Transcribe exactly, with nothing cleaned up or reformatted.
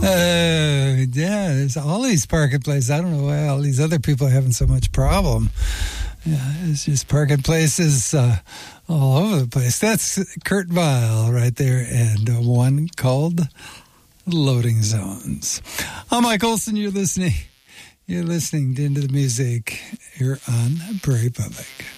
Uh, yeah, there's all these parking places. I don't know why all these other people are having so much problem. Yeah, it's just parking places uh, all over the place. That's Kurt Vile right there, and uh, one called Loading Zones. I'm Mike Olson. You're listening. You're listening to Into the Music here on Prairie Public.